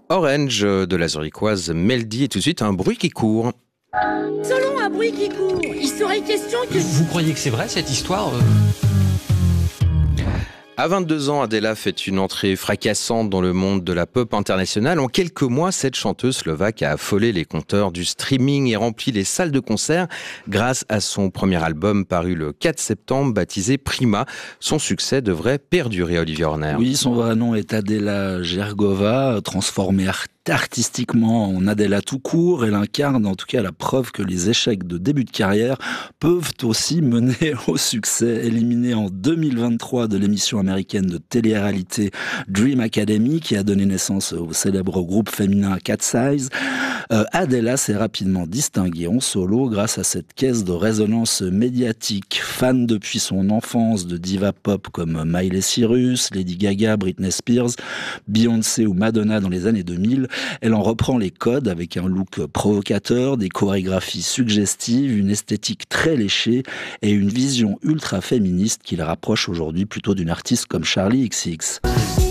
Orange de la Zurichoise Melody et tout de suite un bruit qui court. Selon un bruit qui court, il serait question que... Vous croyez que c'est vrai cette histoire À 22 ans, Adela fait une entrée fracassante dans le monde de la pop internationale. En quelques mois, cette chanteuse slovaque a affolé les compteurs du streaming et rempli les salles de concert grâce à son premier album paru le 4 septembre, baptisé Prima. Son succès devrait perdurer, Olivier Horner. Oui, son vrai nom est Adela Gergova, transformée artistiquement en Adela tout court. Elle incarne en tout cas la preuve que les échecs de début de carrière peuvent aussi mener au succès. Éliminée en 2023 de l'émission américaine de télé-réalité Dream Academy, qui a donné naissance au célèbre groupe féminin Cat Size, Adela s'est rapidement distinguée en solo grâce à cette caisse de résonance médiatique. Fan depuis son enfance de diva pop comme Miley Cyrus, Lady Gaga, Britney Spears, Beyoncé ou Madonna dans les années 2000, elle en reprend les codes avec un look provocateur, des chorégraphies suggestives, une esthétique très léchée et une vision ultra féministe qui la rapproche aujourd'hui plutôt d'une artiste comme Charli XCX.